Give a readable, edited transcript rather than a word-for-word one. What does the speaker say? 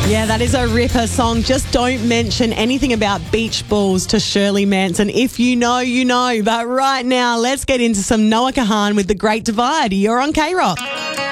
Yeah, that is a ripper song. Just don't mention anything about beach balls to Shirley Manson. If you know, you know. But right now, let's get into some Noah Kahan with The Great Divide. You're on K-Rock.